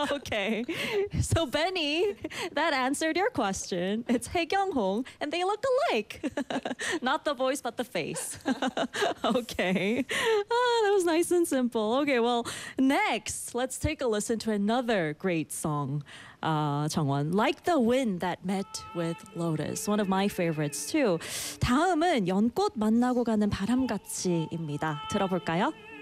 Okay. So Benny, that answered your question. It's Hae Kyung-hong, and they look alike. Not the voice, but the face. Okay. That was nice and simple. Okay, well, next, let's take a listen to another great song. 정원, Like the Wind That Met with Lotus. One of my favorites too. 다음은 연꽃 만나고 가는 바람같이입니다. 들어볼까요?